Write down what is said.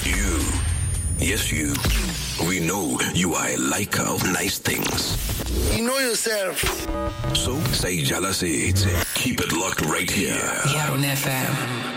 You. Yes, you. We know you are a liker of nice things. You know yourself. So, say jealousy. Keep it locked right here. Yaron FM.